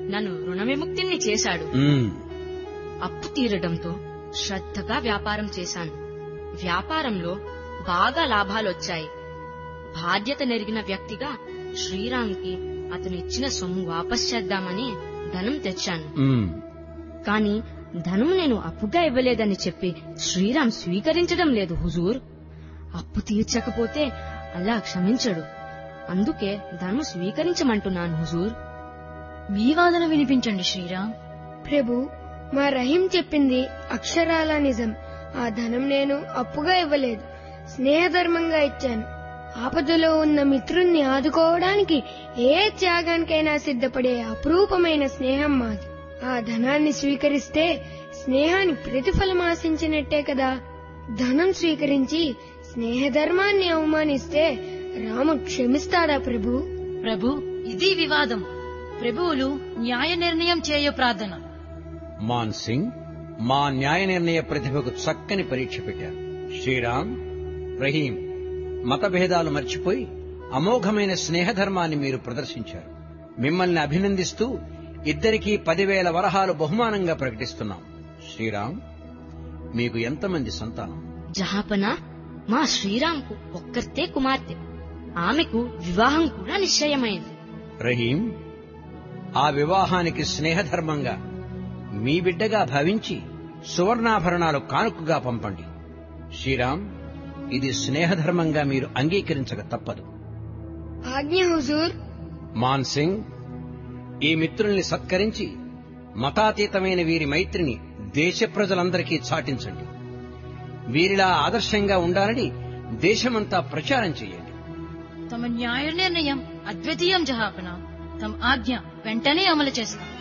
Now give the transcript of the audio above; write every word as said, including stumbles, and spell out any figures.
నన్ను రుణ విముక్తిని చేశాడు. మ్మ్. అప్పు తీరడంతో శ్రద్ధగా వ్యాపారం చేశాను. వ్యాపారంలో బాగా లాభాలొచ్చాయి. బాధ్యత నెరిగిన వ్యక్తిగా శ్రీరామ్కి అతను ఇచ్చిన సొమ్ము వాపస్ చేద్దామని ధనం తెచ్చాను. మ్మ్. కాని ధనం నేను అప్పుగా ఇవ్వలేదని చెప్పి శ్రీరామ్ స్వీకరించడం లేదు హుజూర్. అప్పు తీర్చకపోతే అల్లా క్షమించడు. అందుకే ధనం స్వీకరించమంటున్నాను హుజూర్. మీ వాదన వినిపించండి శ్రీరామ్. ప్రభు, మా రహీం చెప్పింది అక్షరాల నిజం. ఆ ధనం నేను అప్పుగా ఇవ్వలేదు, స్నేహధర్మంగా ఇచ్చాను. ఆపదలో ఉన్న మిత్రుణ్ణి ఆదుకోవడానికి ఏ త్యాగానికైనా సిద్ధపడే అపురూపమైన స్నేహం మాది. ఆ ధనాన్ని స్వీకరిస్తే స్నేహాన్ని ప్రతిఫలం ఆశించినట్టే కదా. ధనం స్వీకరించి స్నేహధర్మాన్ని అవమానిస్తే రాము క్షమిస్తాడా ప్రభు? ప్రభు, ఇది వివాదం. ప్రభువులు న్యాయ నిర్ణయం చేయ ప్రార్థన. మాన్ సింగ్ మా న్యాయ నిర్ణయ ప్రతిభకు చక్కని పరీక్ష పెట్టారు. శ్రీరామ్, రహీం, మతభేదాలు మర్చిపోయి అమోఘమైన స్నేహధర్మాన్ని మీరు ప్రదర్శించారు. మిమ్మల్ని అభినందిస్తూ ఇద్దరికీ పదివేల వరహాలు బహుమానంగా ప్రకటిస్తున్నాం. శ్రీరామ్, మీకు ఎంతమంది సంతానం? జహాపనా, మా శ్రీరామ్కు ఒక్కర్తే కుమార్తె. ఆమెకు వివాహం కూడా నిశ్చయమైంది. రహీం, ఆ వివాహానికి స్నేహధర్మంగా మీ బిడ్డగా భావించి సువర్ణాభరణాలు కానుకగా పంపండి. శ్రీరామ్, ఇది స్నేహధర్మంగా మీరు అంగీకరించక తప్పదు. ఆజ్ఞ హుజూర్. మాన్ సింగ్, ఈ మిత్రుల్ని సత్కరించి మతాతీతమైన వీరి మైత్రిని దేశ ప్రజలందరికీ చాటించండి. వీరిలా ఆదర్శంగా ఉండాలని దేశమంతా ప్రచారం చేయండి. తమ న్యాయ నిర్ణయం అద్వితీయం జహాపన. తమ ఆజ్ఞ వెంటనే అమలు చేస్తాం.